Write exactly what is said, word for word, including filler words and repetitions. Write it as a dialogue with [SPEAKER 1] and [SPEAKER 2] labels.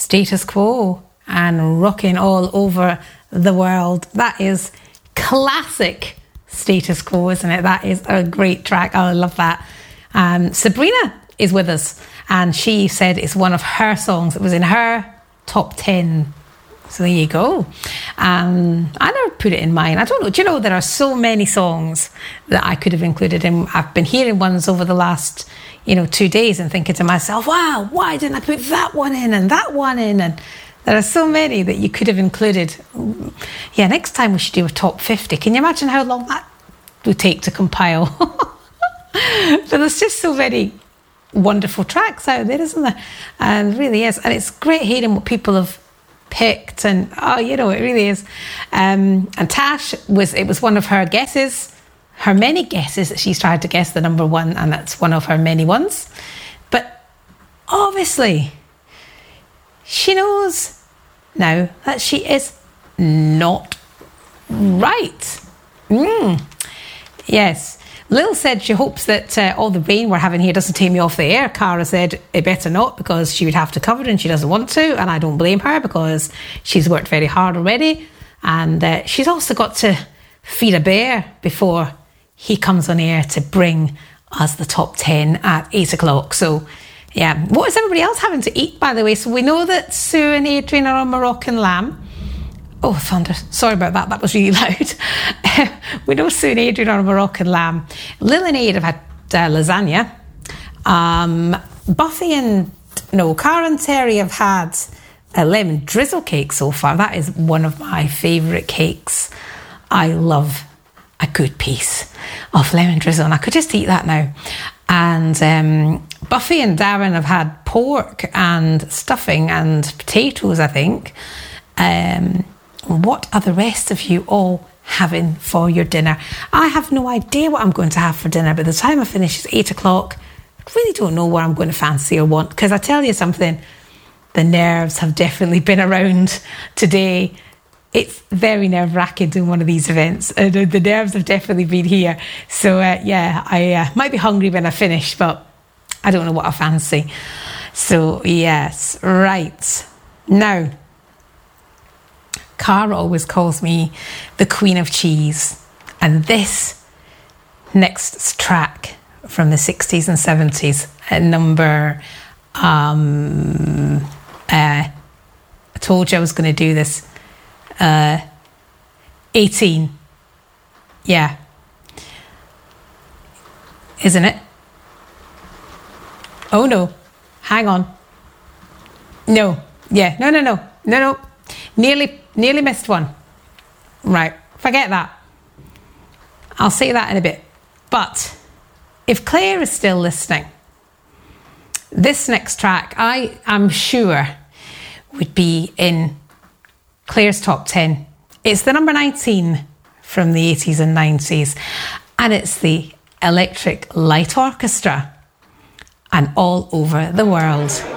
[SPEAKER 1] Status Quo and Rocking All Over the World. That is classic Status Quo, isn't it? That is a great track. Oh, I love that. Um, Sabrina is with us, and she said it's one of her songs. It was in her top ten. So there you go. Um, I never put it in mine. I don't know. Do you know, there are so many songs that I could have included in. I've been hearing ones over the last, you know, two days and thinking to myself, wow, why didn't I put that one in and that one in? And there are so many that you could have included. Yeah, next time we should do a top fifty. Can you imagine how long that would take to compile? But there's just so many wonderful tracks out there, isn't there? And it really is. And it's great hearing what people have picked, and oh, you know, it really is. Um, and Tash was, it was one of her guesses, her many guesses that she's tried to guess the number one, and that's one of her many ones. But obviously, she knows now that she is not right. Mm. Yes. Lil said she hopes that uh, all the rain we're having here doesn't take me off the air. Cara said it better not, because she would have to cover it and she doesn't want to, and I don't blame her because she's worked very hard already, and uh, she's also got to feed a bear before he comes on air to bring us the top ten at eight o'clock. So yeah, what is everybody else having to eat, by the way? So we know that Sue and Adrian are on Moroccan lamb. Oh, thunder. Sorry about that. That was really loud. We know Sue and Adrian are on Moroccan lamb. Lil and Aid have had uh, lasagna. Um, Buffy and, no, Cara and Terry have had a lemon drizzle cake so far. That is one of my favourite cakes. I love a good piece of lemon drizzle, and I could just eat that now. And um, Buffy and Darren have had pork and stuffing and potatoes, I think. Um... What are the rest of you all having for your dinner? I have no idea what I'm going to have for dinner. By the time I finish, it's eight o'clock. I really don't know what I'm going to fancy or want. Because I tell you something, the nerves have definitely been around today. It's very nerve-wracking doing one of these events. Uh, the, the nerves have definitely been here. So, uh, yeah, I uh, might be hungry when I finish, but I don't know what I fancy. So, yes, right. Now, Cara always calls me the Queen of Cheese, and this next track from the sixties and seventies at number um uh I told you I was going to do this uh eighteen, yeah, isn't it? Oh no, hang on, no, yeah, no no no no no nearly Nearly missed one. Right, forget that. I'll say that in a bit. But if Claire is still listening, this next track, I am sure, would be in Claire's top ten. It's the number nineteen from the eighties and nineties, and it's the Electric Light Orchestra and All Over the World.